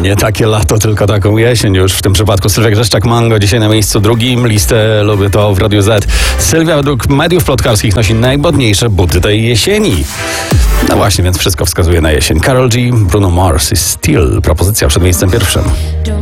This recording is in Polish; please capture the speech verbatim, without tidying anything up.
Nie takie lato, tylko taką jesień już. W tym przypadku Sylwia Grzeszczak, Mango, dzisiaj na miejscu drugim. Listę Lubię to w Radiu Z. Sylwia według mediów plotkarskich nosi najmodniejsze buty tej jesieni. No właśnie, więc wszystko wskazuje na jesień. Karol G, Bruno Mars i Still. Propozycja przed miejscem pierwszym.